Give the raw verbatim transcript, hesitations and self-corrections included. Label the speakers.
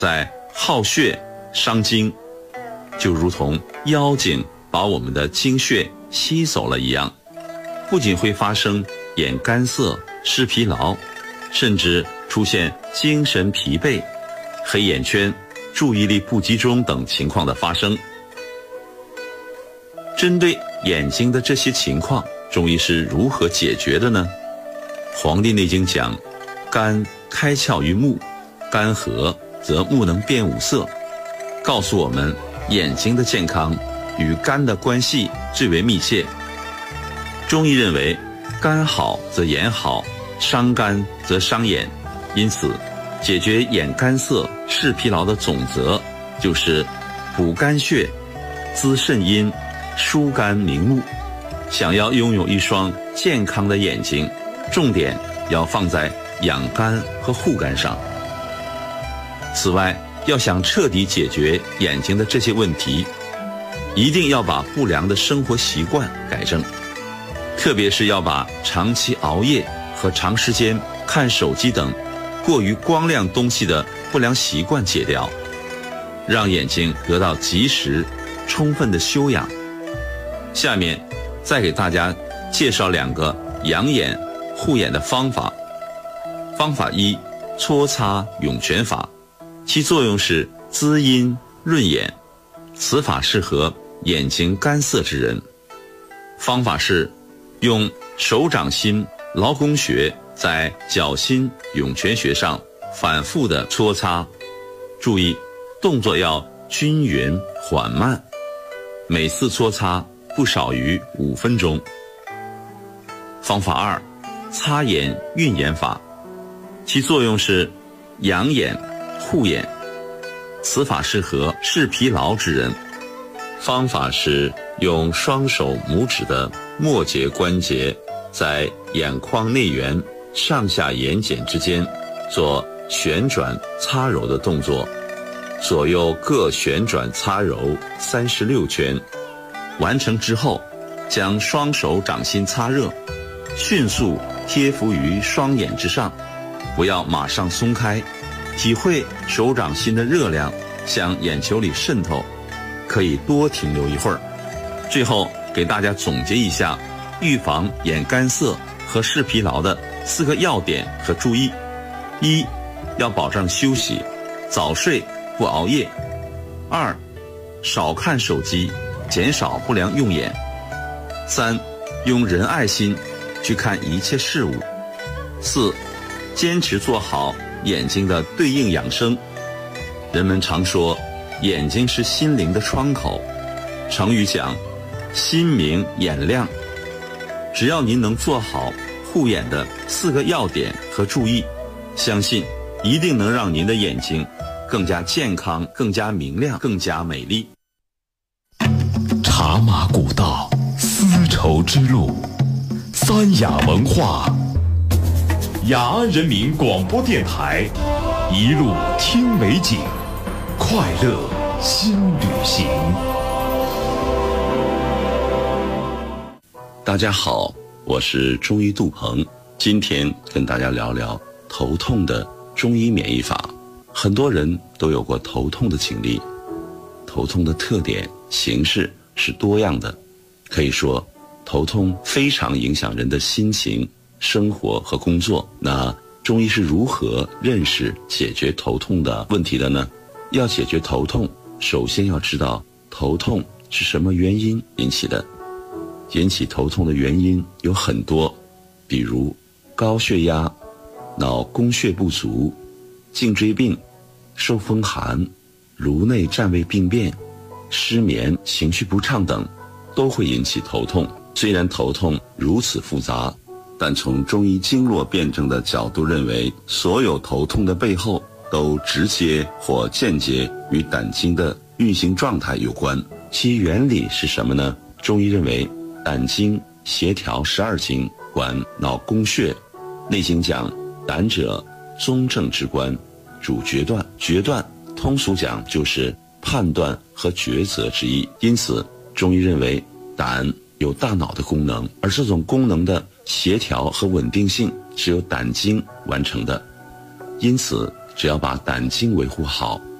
Speaker 1: 在耗血伤精，就如同妖精把我们的精血吸走了一样，不仅会发生眼干涩、视疲劳，甚至出现精神疲惫、黑眼圈、注意力不集中等情况的发生。针对眼睛的这些情况，中医是如何解决的呢？《黄帝内经》讲，肝开窍于目，肝合则目能辨五色，告诉我们眼睛的健康与肝的关系最为密切。中医认为，肝好则眼好，伤肝则伤眼，因此解决眼干涩、视疲劳的总则就是补肝血、滋肾阴、疏肝明目。想要拥有一双健康的眼睛，重点要放在养肝和护肝上。此外，要想彻底解决眼睛的这些问题，一定要把不良的生活习惯改正，特别是要把长期熬夜和长时间看手机等过于光亮东西的不良习惯戒掉，让眼睛得到及时充分的休养。下面再给大家介绍两个养眼护眼的方法。方法一，搓擦涌泉法，其作用是滋阴润眼，此法适合眼睛干涩之人。方法是用手掌心劳宫穴在脚心涌泉穴上反复的搓擦，注意动作要均匀缓慢，每次搓擦不少于五分钟。方法二，擦眼运眼法，其作用是养眼护眼，此法适合视疲劳之人。方法是用双手拇指的末节关节在眼眶内缘上下眼睑之间做旋转擦揉的动作，左右各旋转擦揉三十六圈。完成之后，将双手掌心擦热，迅速贴敷于双眼之上，不要马上松开，体会手掌心的热量向眼球里渗透，可以多停留一会儿。最后给大家总结一下预防眼干涩和视疲劳的四个要点和注意：一，要保证休息，早睡不熬夜；二，少看手机，减少不良用眼；三，用仁爱心去看一切事物；四，坚持做好眼睛的对应养生。人们常说眼睛是心灵的窗口，成语讲心明眼亮。只要您能做好护眼的四个要点和注意，相信一定能让您的眼睛更加健康、更加明亮、更加美丽。
Speaker 2: 茶马古道，丝绸之路，三雅文化，雅安人民广播电台，一路听美景，快乐新旅行。
Speaker 1: 大家好，我是中医杜鹏，今天跟大家聊聊头痛的中医免疫法。很多人都有过头痛的经历，头痛的特点、形式是多样的，可以说头痛非常影响人的心情、生活和工作。那中医是如何认识解决头痛的问题的呢？要解决头痛，首先要知道头痛是什么原因引起的。引起头痛的原因有很多，比如高血压、脑供血不足、颈椎病、受风寒、颅内占位病变、失眠、情绪不畅等，都会引起头痛。虽然头痛如此复杂，但从中医经络辩证的角度认为，所有头痛的背后都直接或间接与胆经的运行状态有关。其原理是什么呢？中医认为胆经协调十二经，管脑供血。内经讲胆者宗正之官，主决断。决断通俗讲就是判断和抉择之意。因此中医认为胆有大脑的功能，而这种功能的协调和稳定性是由胆经完成的。因此只要把胆经维护好，